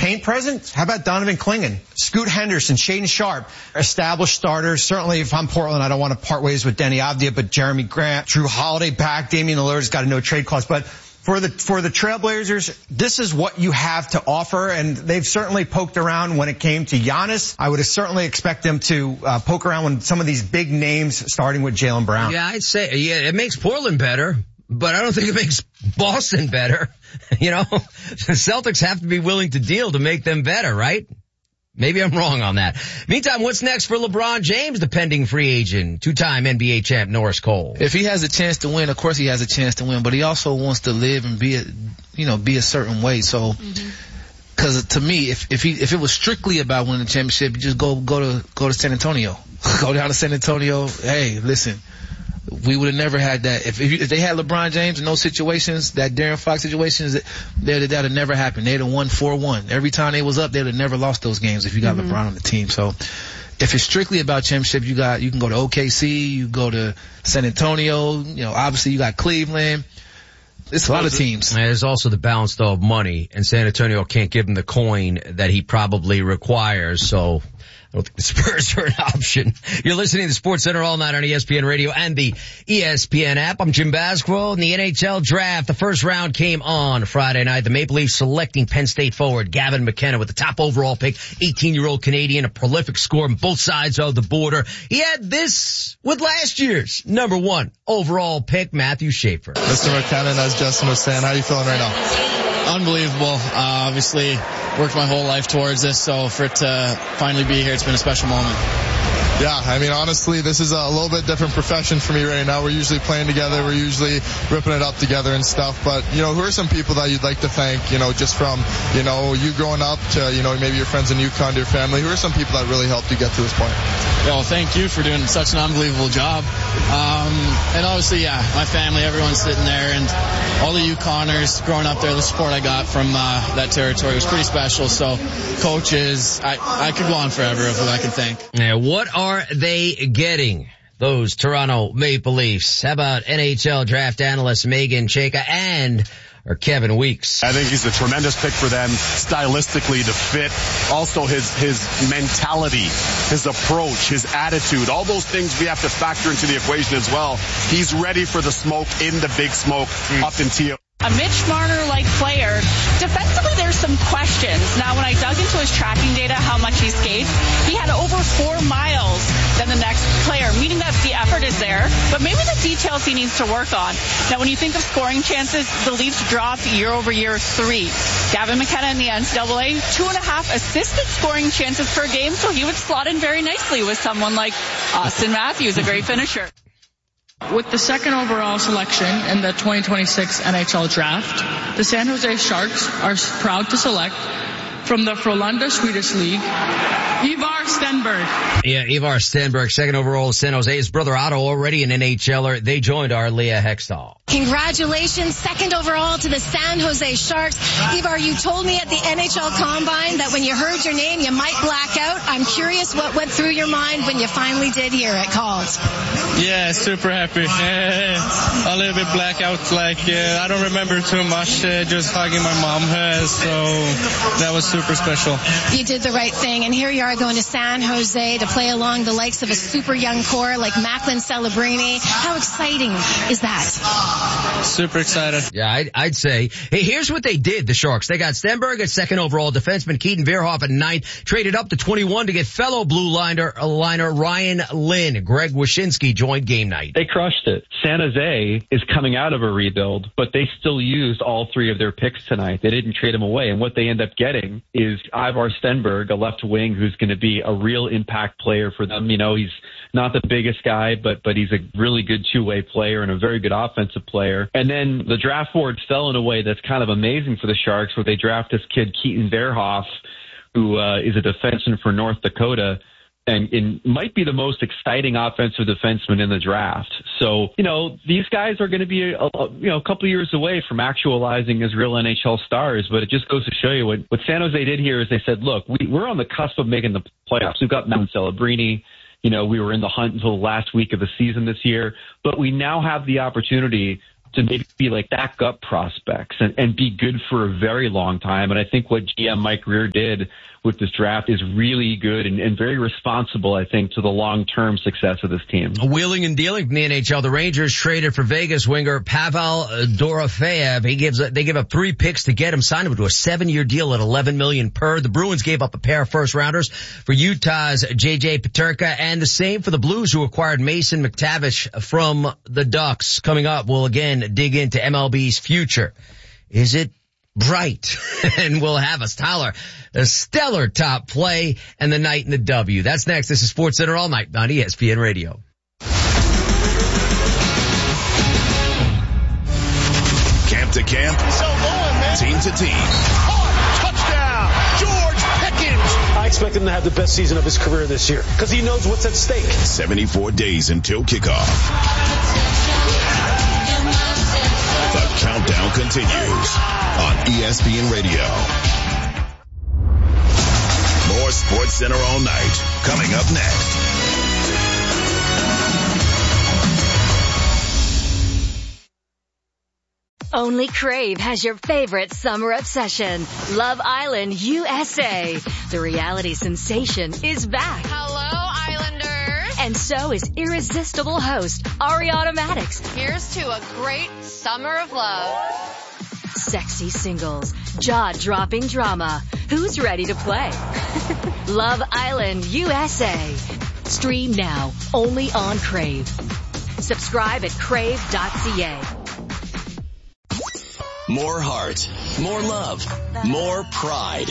paint present? How about Donovan Clingan, Scoot Henderson, Shaden Sharp, established starters. Certainly, if I'm Portland, I don't want to part ways with Denny Avdia, but Jeremy Grant, Drew Holiday back, Damian Lillard's got a no trade clause. But for the Trailblazers, this is what you have to offer, and they've certainly poked around when it came to Giannis. I would certainly expect them to poke around when some of these big names, starting with Jaylen Brown. Yeah, I'd say, it makes Portland better, but I don't think it makes Boston better. The Celtics have to be willing to deal to make them better, right? Maybe I'm wrong on that. Meantime, what's next for LeBron James, the pending free agent, two-time NBA champ Norris Cole? If he has a chance to win, of course he has a chance to win, but he also wants to live and be a certain way. So, cause to me, if it was strictly about winning the championship, you just go to San Antonio. Go down to San Antonio. Hey, listen. We would have never had that. If they had LeBron James in those situations, that Darren Fox situations, that would have never happened. They'd have won 4-1. Every time they was up, they'd have never lost those games if you got LeBron on the team. So if it's strictly about championship, you can go to OKC, you go to San Antonio, obviously you got Cleveland. It's a lot of teams. There's also the balance, though, of money, and San Antonio can't give him the coin that he probably requires, so I don't think the Spurs are an option. You're listening to SportsCenter all night on ESPN Radio and the ESPN app. I'm Jim Basquil. In the NHL draft, the first round came on Friday night. The Maple Leafs selecting Penn State forward Gavin McKenna with the top overall pick, 18-year-old Canadian, a prolific scorer on both sides of the border. He had this with last year's number 1 overall pick, Matthew Schaefer. Mr. McKenna, as Justin was saying, how are you feeling right now? Unbelievable. Obviously worked my whole life towards this, so for it to finally be here, it's been a special moment. Yeah, I mean, honestly, this is a little bit different profession for me right now. We're usually playing together. We're usually ripping it up together and stuff. But, who are some people that you'd like to thank, just from, you growing up to, maybe your friends in UConn to your family? Who are some people that really helped you get to this point? Well, thank you for doing such an unbelievable job. And obviously, my family, everyone's sitting there, and all the UConners growing up there, the support I got from that territory was pretty special. So, coaches, I could go on forever of who I could thank. Yeah, what are they getting, those Toronto Maple Leafs? How about NHL draft analyst Megan Chayka or Kevin Weeks? I think he's a tremendous pick for them stylistically to fit. Also his mentality, his approach, his attitude, all those things we have to factor into the equation as well. He's ready for the smoke in the big smoke up in T.O. A Mitch Marner-like player. Defensively, there's some questions. Now, when I dug into his tracking data, how much he skates, he had over 4 miles than the next player, meaning that the effort is there, but maybe the details he needs to work on. Now, when you think of scoring chances, the Leafs dropped year over year 3. Gavin McKenna in the NCAA, 2.5 assisted scoring chances per game, so he would slot in very nicely with someone like Austin Matthews, a great finisher. With the second overall selection in the 2026 NHL Draft, the San Jose Sharks are proud to select from the Frölunda Swedish League, Ivar Stenberg. Yeah, Ivar Stenberg, second overall San Jose. His brother Otto, already an NHLer. They joined our Leah Hextall. Congratulations, second overall to the San Jose Sharks. Ivar, you told me at the NHL Combine that when you heard your name, you might black out. I'm curious what went through your mind when you finally did hear it called. Yeah, super happy. A little bit blackout, I don't remember too much, just hugging my mom, so that was super special. You did the right thing, and here you are going to San Jose to play along the likes of a super young core like Macklin Celebrini. How exciting is that? Super excited. Yeah, I'd say. Hey, here's what they did, the Sharks. They got Stenberg at second overall, defenseman Keaton Verhoff at 9th, traded up to 21 to get fellow blue liner Ryan Lynn. Greg Wyshynski joined game night. They crushed it. San Jose is coming out of a rebuild, but they still used all 3 of their picks tonight. They didn't trade them away, and what they end up getting is Ivar Stenberg, a left wing who's going to be a real impact player for them. He's not the biggest guy, but he's a really good two-way player and a very good offensive player. And then the draft board fell in a way that's kind of amazing for the Sharks, where they draft this kid Keaton Verhoff, who is a defenseman for North Dakota, and might be the most exciting offensive defenseman in the draft. So, these guys are going to be a couple of years away from actualizing as real NHL stars, but it just goes to show you what San Jose did here is they said, look, we're on the cusp of making the playoffs. We've got Macklin Celebrini. We were in the hunt until the last week of the season this year, but we now have the opportunity to maybe be like backup prospects and be good for a very long time. And I think what GM Mike Grier did with this draft is really good and very responsible, I think, to the long-term success of this team. Wheeling and dealing from the NHL. The Rangers traded for Vegas winger Pavel Dorofeyev. They gave up 3 picks to get him, signed him to a 7-year deal at $11 million per. The Bruins gave up a pair of first-rounders for Utah's J.J. Peterka, and the same for the Blues, who acquired Mason McTavish from the Ducks. Coming up, we'll again dig into MLB's future. Is it bright? And we'll have us, Tyler, a stellar top play and the night in the W. That's next. This is SportsCenter All Night on ESPN Radio. Camp to camp, team to team. Touchdown, George Pickens. I expect him to have the best season of his career this year because he knows what's at stake. 74 days until kickoff. The countdown continues on ESPN Radio. More SportsCenter All Night coming up next. Only Crave has your favorite summer obsession, Love Island USA. The reality sensation is back. Hello, Islanders. And so is irresistible host Ariana Madix. Here's to a great summer of love. Sexy singles, jaw-dropping drama. Who's ready to play? Love Island USA. Stream now, only on Crave. Subscribe at crave.ca. More heart, more love, more pride.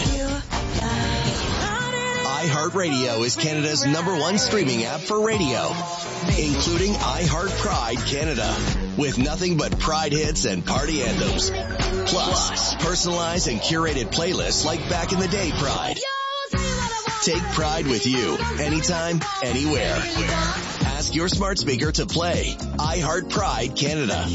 iHeartRadio is Canada's #1 streaming app for radio, including iHeart Pride Canada, with nothing but Pride hits and party anthems. Plus, personalized and curated playlists like Back in the Day Pride. Take Pride with you, anytime, anywhere. Ask your smart speaker to play iHeart Pride Canada.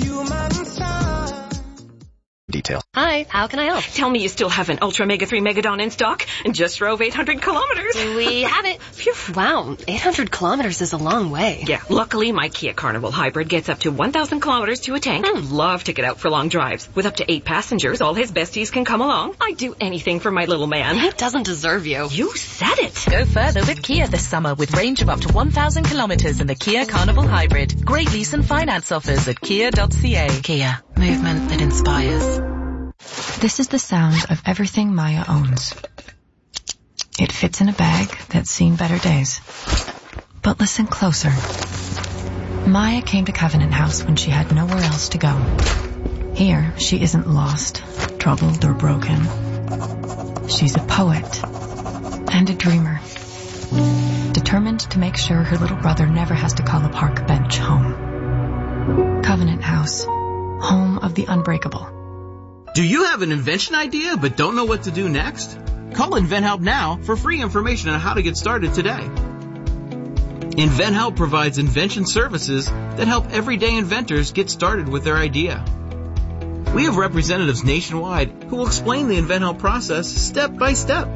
Detail. Hi, how can I help? Tell me you still have an Ultra Mega 3 Megadon in stock and just drove 800 kilometers. We have it. Phew. Wow, 800 kilometers is a long way. Yeah, luckily my Kia Carnival Hybrid gets up to 1,000 kilometers to a tank. Love to get out for long drives. With up to 8 passengers, all his besties can come along. I'd do anything for my little man. He doesn't deserve you. You said it. Go further with Kia this summer with range of up to 1,000 kilometers in the Kia Carnival Hybrid. Great lease and finance offers at kia.ca. Kia, movement that inspires. This is the sound of everything Maya owns. It fits in a bag that's seen better days. But listen closer. Maya came to Covenant House when she had nowhere else to go. Here, she isn't lost, troubled, or broken. She's a poet and a dreamer, determined to make sure her little brother never has to call a park bench home. Covenant House, home of the unbreakable. Do you have an invention idea but don't know what to do next? Call InventHelp now for free information on how to get started today. InventHelp provides invention services that help everyday inventors get started with their idea. We have representatives nationwide who will explain the InventHelp process step by step.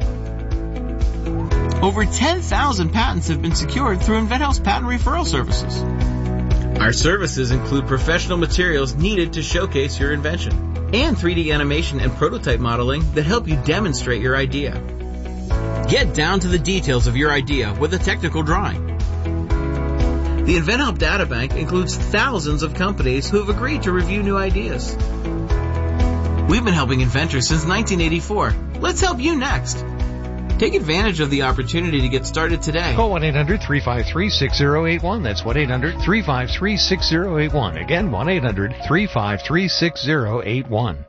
Over 10,000 patents have been secured through InventHelp's patent referral services. Our services include professional materials needed to showcase your invention, and 3D animation and prototype modeling that help you demonstrate your idea. Get down to the details of your idea with a technical drawing. The InventHelp Databank includes thousands of companies who have agreed to review new ideas. We've been helping inventors since 1984. Let's help you next. Take advantage of the opportunity to get started today. Call 1-800-353-6081. That's 1-800-353-6081. Again, 1-800-353-6081.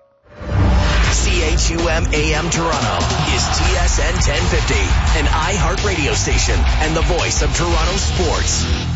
CHUM AM Toronto is TSN 1050, an iHeart radio station and the voice of Toronto sports.